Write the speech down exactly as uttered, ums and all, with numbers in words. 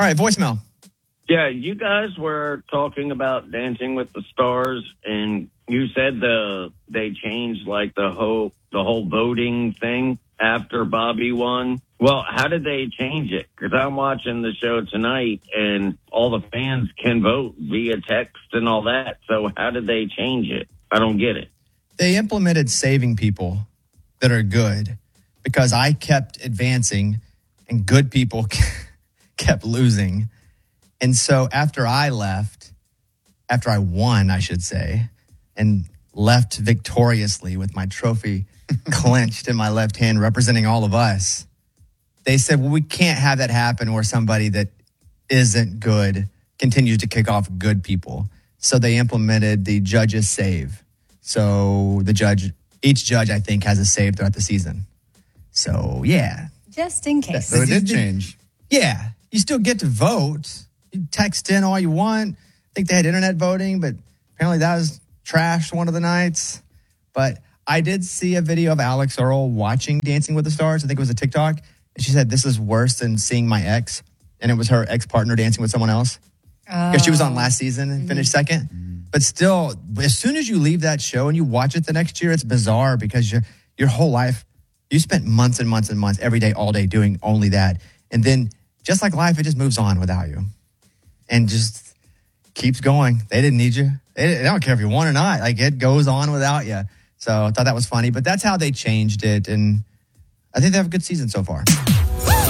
All right, voicemail. Yeah, you guys were talking about Dancing with the Stars, and you said the they changed like the whole the whole voting thing after Bobby won. Well, how did they change it? Because I'm watching the show tonight, and all the fans can vote via text and all that. So how did they change it? I don't get it. They implemented saving people that are good because I kept advancing and good people kept losing. And so after I left, after I won, I should say, and left victoriously with my trophy clenched in my left hand representing all of us, they said, well, we can't have that happen where somebody that isn't good continues to kick off good people. So they implemented the judges save. So the judge, each judge, I think, has a save throughout the season. So, yeah. Just in case. So it did change. Yeah. You still get to vote. You text in all you want. I think they had internet voting, but apparently that was trashed one of the nights. But I did see a video of Alex Earl watching Dancing with the Stars. I think it was a TikTok. And she said, this is worse than seeing my ex. And it was her ex-partner dancing with someone else. Oh. Because she was on last season and Mm-hmm. finished second. Mm-hmm. But still, as soon as you leave that show and you watch it the next year, it's bizarre because your your whole life, you spent months and months and months, every day, all day, doing only that. And then, just like life, it just moves on without you. And just keeps going. They didn't need you. They, they don't care if you won or not. Like, it goes on without you. So I thought that was funny. But that's how they changed it. And I think they have a good season so far.